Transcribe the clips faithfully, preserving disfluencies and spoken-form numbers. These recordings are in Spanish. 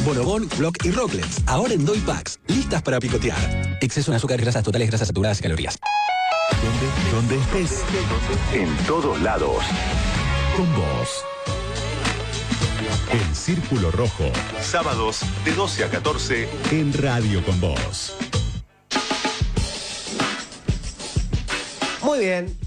Bonobón, Block y Rocklets, ahora en Doy Packs, listas para picotear. Exceso en azúcar, grasas totales, grasas saturadas y calorías. Donde, donde estés, en todos lados, con vos. El Círculo Rojo. Sábados de doce a catorce en Radio con Vos. Muy bien,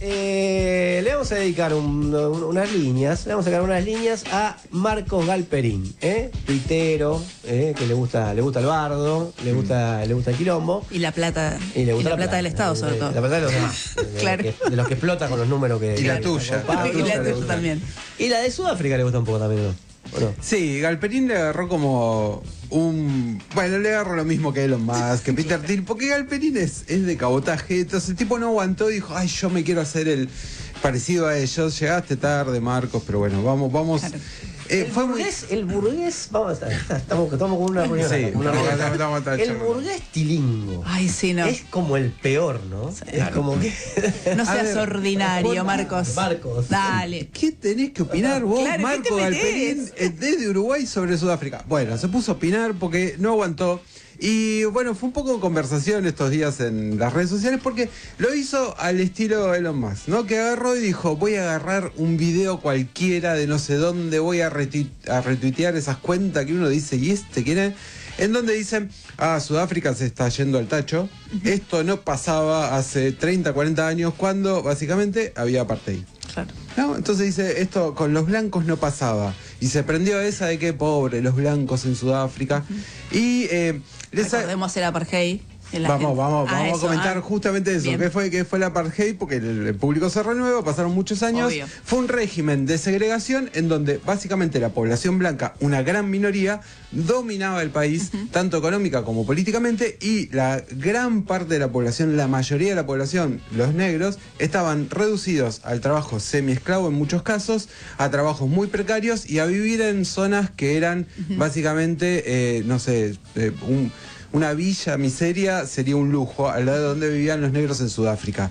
eh, le vamos a dedicar un, un, unas líneas, le vamos a dedicar unas líneas a Marcos Galperín, ¿eh? Tuitero, ¿eh? que le gusta, le gusta el bardo, le gusta, mm. le gusta el quilombo. Y la plata, y, le gusta y la, la plata, plata del Estado, sobre todo. La plata de los demás, de, claro. los que, de los que explotan con los números que... Y la tuya. Y la tuya también. Y la de Sudáfrica le gusta un poco también, ¿no? ¿No? Sí, Galperín le agarró como un... Bueno, le agarró lo mismo que Elon Musk, que Peter Thiel, porque Galperín es, es de cabotaje, entonces el tipo no aguantó y dijo, ay, yo me quiero hacer el parecido a ellos, llegaste tarde, Marcos, pero bueno, vamos, vamos... Claro. Eh, el, fue burgués, el burgués, vamos a estar, estamos, estamos con una reunión. Sí, una estamos, reunión. estamos, estamos, el burgués tilingo. Ay, sí, no. Es como el peor, ¿no? Sí, es como que... No seas ver, ordinario, Marcos. Marcos. Dale. ¿Qué tenés que opinar vos, Claro, Marco Galperín, desde Uruguay sobre Sudáfrica? Bueno, se puso a opinar porque no aguantó. Y bueno, fue un poco de conversación estos días en las redes sociales porque lo hizo al estilo Elon Musk, ¿no? Que agarró y dijo, voy a agarrar un video cualquiera de no sé dónde, voy a, retu a retuitear esas cuentas que uno dice, ¿y este quién es? En donde dicen, ah, Sudáfrica se está yendo al tacho. Esto no pasaba hace treinta, cuarenta años cuando básicamente había apartheid. Claro. ¿No? Entonces dice, esto con los blancos no pasaba. Y se prendió esa de que pobre, los blancos en Sudáfrica. Uh-huh. Y eh, les recordemos el apartheid. Vamos, vamos, ah, vamos eso, a comentar ah, justamente eso. Bien. ¿Qué fue, qué fue el apartheid? Porque el, el público se renueva, pasaron muchos años. Obvio. Fue un régimen de segregación en donde básicamente la población blanca, una gran minoría, dominaba el país, uh-huh. tanto económica como políticamente, y la gran parte de la población, la mayoría de la población, los negros, estaban reducidos al trabajo semi-esclavo en muchos casos, a trabajos muy precarios y a vivir en zonas que eran uh-huh. básicamente, eh, no sé, eh, un... Una villa miseria sería un lujo al lado de donde vivían los negros en Sudáfrica.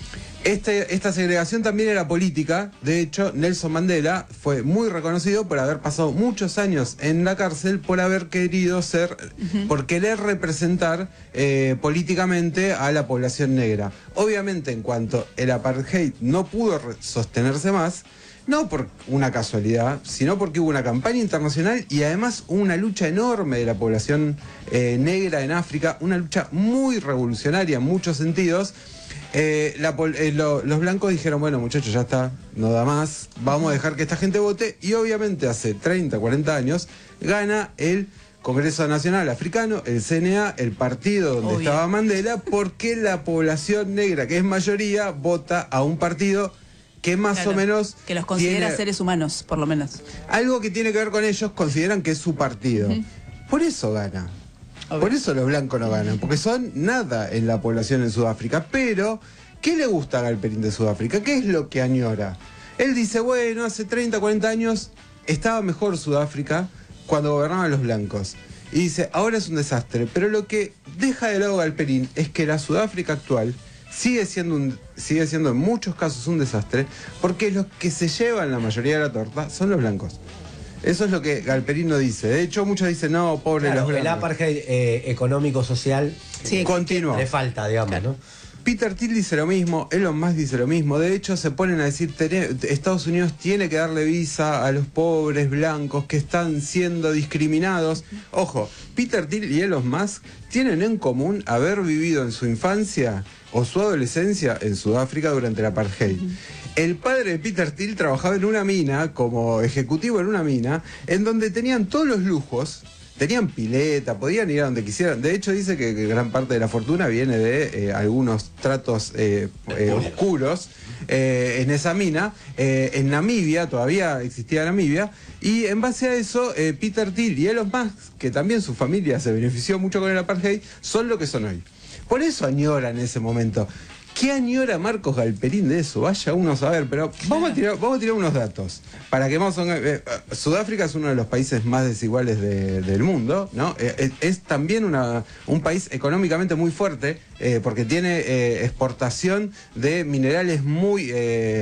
Este, esta segregación también era política. De hecho, Nelson Mandela fue muy reconocido por haber pasado muchos años en la cárcel por haber querido ser, uh-huh. por querer representar eh, políticamente a la población negra. Obviamente, en cuanto el apartheid no pudo sostenerse más, no por una casualidad, sino porque hubo una campaña internacional y además una lucha enorme de la población eh, negra en África, una lucha muy revolucionaria en muchos sentidos. Eh, la, eh, lo, los blancos dijeron, bueno muchachos, ya está, no da más, vamos a dejar que esta gente vote, y obviamente hace treinta, cuarenta años gana el Congreso Nacional Africano, el C N A, el partido donde Obvio. estaba Mandela, porque la población negra, que es mayoría, vota a un partido que más claro, o menos... Que los considera tiene, seres humanos, por lo menos. Algo que tiene que ver con ellos, consideran que es su partido. Uh-huh. Por eso gana. Okay. Por eso los blancos no ganan, porque son nada en la población en Sudáfrica. Pero, ¿qué le gusta a Galperín de Sudáfrica? ¿Qué es lo que añora? Él dice, bueno, hace treinta, cuarenta años estaba mejor Sudáfrica cuando gobernaban los blancos. Y dice, ahora es un desastre. Pero lo que deja de lado Galperín es que la Sudáfrica actual sigue siendo, un, sigue siendo en muchos casos un desastre, porque los que se llevan la mayoría de la torta son los blancos. Eso es lo que Galperín no dice. De hecho, muchos dicen, no, pobre claro, los blancos. El apartheid eh, económico-social sí, continúa. Le falta, digamos, claro. ¿no? Peter Thiel dice lo mismo, Elon Musk dice lo mismo. De hecho, se ponen a decir, Estados Unidos tiene que darle visa a los pobres blancos que están siendo discriminados. Ojo, Peter Thiel y Elon Musk tienen en común haber vivido en su infancia o su adolescencia en Sudáfrica durante el apartheid. Uh-huh. El padre de Peter Thiel trabajaba en una mina, como ejecutivo en una mina, en donde tenían todos los lujos. Tenían pileta, podían ir a donde quisieran. De hecho, dice que, que gran parte de la fortuna viene de eh, algunos tratos eh, eh, oscuros eh, en esa mina. Eh, en Namibia, todavía existía Namibia. Y en base a eso, eh, Peter Thiel y Elon Musk, que también su familia se benefició mucho con el apartheid, son lo que son hoy. Por eso añoran en ese momento. ¿Qué añora Marcos Galperín de eso? Vaya uno a saber, pero vamos a tirar, vamos a tirar unos datos. Para que más o menos, eh, Sudáfrica es uno de los países más desiguales de, del mundo, ¿no? Eh, es, es también una, un país económicamente muy fuerte, eh, porque tiene eh, exportación de minerales muy... Eh,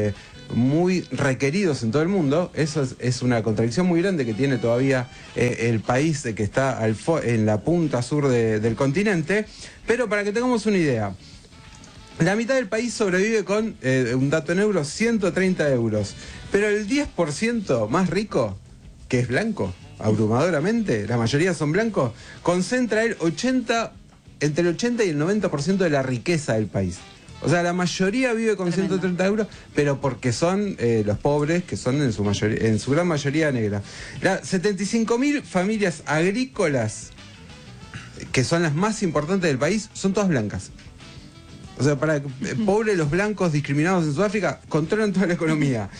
muy requeridos en todo el mundo. Eso es, es una contradicción muy grande que tiene todavía eh, el país que está al en la punta sur de, del continente. Pero para que tengamos una idea, la mitad del país sobrevive con, eh, un dato en euros, ciento treinta euros. Pero el diez por ciento más rico, que es blanco, abrumadoramente, la mayoría son blancos, concentra el ochenta, entre el ochenta y el noventa por ciento de la riqueza del país. O sea, la mayoría vive con Tremendo. ciento treinta euros, pero porque son eh, los pobres, que son en su mayoría, en su gran mayoría negra. Las setenta y cinco mil familias agrícolas, que son las más importantes del país, son todas blancas. O sea, para eh, pobres, los blancos discriminados en Sudáfrica controlan toda la economía.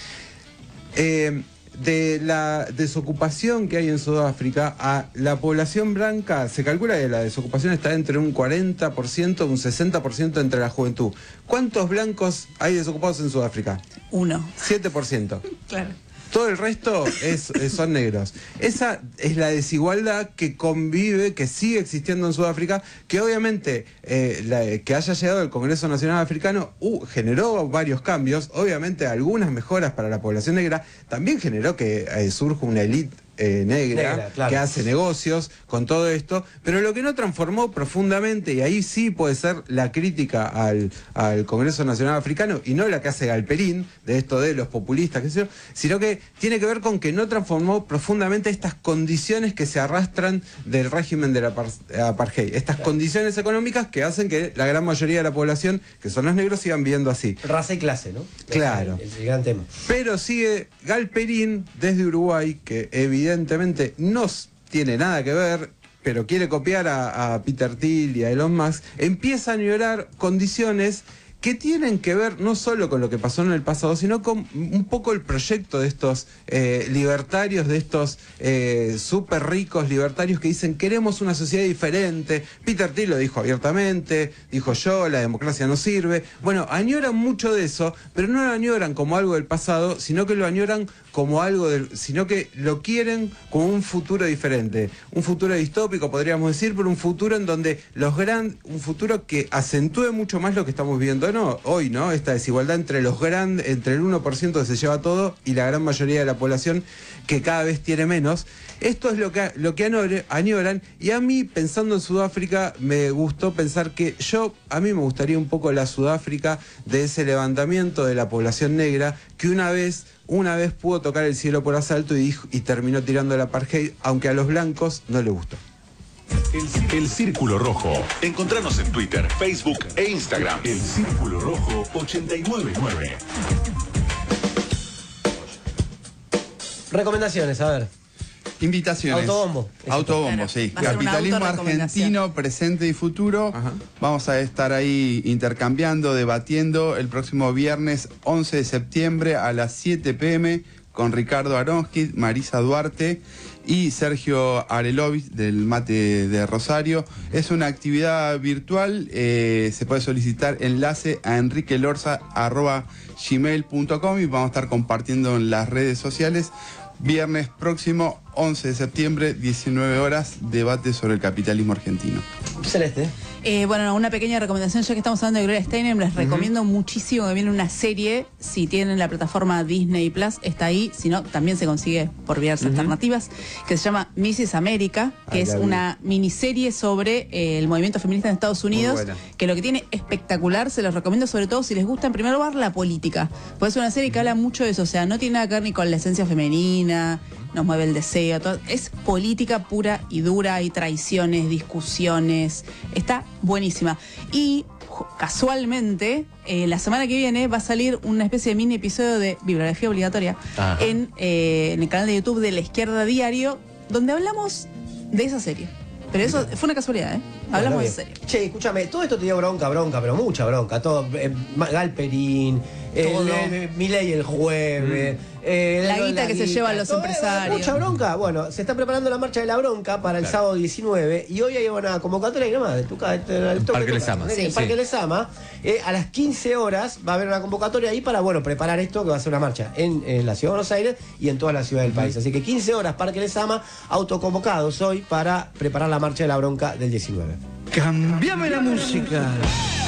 Eh, de la desocupación que hay en Sudáfrica, a la población blanca se calcula que la desocupación está entre un cuarenta por ciento y un sesenta por ciento entre la juventud. ¿Cuántos blancos hay desocupados en Sudáfrica? Uno. siete por ciento. Claro. Todo el resto es, es, son negros. Esa es la desigualdad que convive, que sigue existiendo en Sudáfrica, que obviamente eh, la, que haya llegado el Congreso Nacional Africano uh, generó varios cambios, obviamente algunas mejoras para la población negra, también generó que eh, surja una élite Eh, negra, negra claro. que hace negocios con todo esto, pero lo que no transformó profundamente, y ahí sí puede ser la crítica al, al Congreso Nacional Africano, y no la que hace Galperín, de esto de los populistas, qué sé yo, sino que tiene que ver con que no transformó profundamente estas condiciones que se arrastran del régimen de la apartheid, estas claro. condiciones económicas que hacen que la gran mayoría de la población, que son los negros, sigan viviendo así. Raza y clase, ¿no? Claro. Es el, el gran tema. Pero sigue Galperín desde Uruguay, que evidentemente evidentemente no tiene nada que ver, pero quiere copiar a, a Peter Thiel y a Elon Musk, empieza a añorar condiciones que tienen que ver no solo con lo que pasó en el pasado, sino con un poco el proyecto de estos eh, libertarios, de estos eh, súper ricos libertarios que dicen queremos una sociedad diferente. Peter Thiel lo dijo abiertamente, dijo yo, la democracia no sirve. Bueno, añoran mucho de eso, pero no lo añoran como algo del pasado, sino que lo añoran como algo del, sino que lo quieren como un futuro diferente, un futuro distópico podríamos decir, pero un futuro en donde los grandes, un futuro que acentúe mucho más lo que estamos viviendo no hoy, ¿no? Esta desigualdad entre los grandes, entre el uno por ciento que se lleva todo y la gran mayoría de la población que cada vez tiene menos. Esto es lo que, lo que añoran, y a mí, pensando en Sudáfrica, me gustó pensar que yo, a mí me gustaría un poco la Sudáfrica de ese levantamiento de la población negra, que una vez, una vez pudo tocar el cielo por asalto y, dijo, y terminó tirando el apartheid, aunque a los blancos no les gustó. El, el Círculo Rojo. Encontranos en Twitter, Facebook e Instagram. El Círculo Rojo ochenta y nueve nueve. Recomendaciones, a ver. Invitaciones. Autobombo. Autobombo, claro. sí. Va a ser una Capitalismo autorrecomendación. argentino, presente y futuro. Ajá. Vamos a estar ahí intercambiando, debatiendo el próximo viernes once de septiembre a las siete pe eme con Ricardo Aronskit, Marisa Duarte y Sergio Arelovich del Mate de Rosario. Es una actividad virtual, eh, se puede solicitar enlace a enriquelorza arroba gmail punto com y vamos a estar compartiendo en las redes sociales. Viernes próximo, once de septiembre, diecinueve horas, debate sobre el capitalismo argentino. Celeste. Eh, bueno, una pequeña recomendación, ya que estamos hablando de Gloria Steinem, les uh-huh. recomiendo muchísimo que viene una serie, si tienen la plataforma Disney Plus, está ahí, si no, también se consigue por vías uh-huh. alternativas, que se llama missus América, que Ay, es una miniserie sobre eh, el movimiento feminista en Estados Unidos, que lo que tiene espectacular, se los recomiendo sobre todo si les gusta en primer lugar la política, porque es una serie que habla mucho de eso, o sea, no tiene nada que ver ni con la esencia femenina, nos mueve el deseo, todo. Es política pura y dura, hay traiciones, discusiones, está buenísima. Y casualmente, eh, la semana que viene va a salir una especie de mini episodio de Bibliografía Obligatoria en, eh, en el canal de YouTube de La Izquierda Diario, donde hablamos de esa serie. Pero eso fue una casualidad, ¿eh? Hablamos bueno, de esa serie. Che, escúchame, todo esto te dio bronca, bronca, pero mucha bronca. Todo, eh, Galperín, eh, Milei el jueves. Mm. Eh, la guita la que guita, se llevan los todo, empresarios. Mucha bronca. Bueno, se está preparando la marcha de la bronca para el claro. sábado diecinueve y hoy hay una convocatoria y nomás de tu casa. El Parque Lezama. Sí, el Parque sí. Lezama. Eh, a las quince horas va a haber una convocatoria ahí para, bueno, preparar esto que va a ser una marcha en, en la Ciudad de Buenos Aires y en todas las ciudades del país. Así que quince horas, Parque Lezama, autoconvocados hoy para preparar la marcha de la bronca del diecinueve. Cambiame la música.